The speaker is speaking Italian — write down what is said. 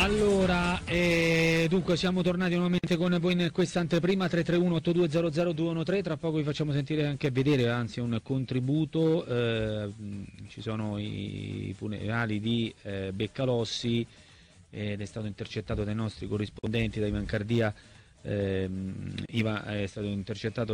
Allora, dunque siamo tornati nuovamente con voi in questa anteprima 331-8200-213, tra poco vi facciamo sentire anche vedere, anzi un contributo, ci sono i funerali di Beccalossi ed è stato intercettato dai nostri corrispondenti da Ivan Cardia, è stato intercettato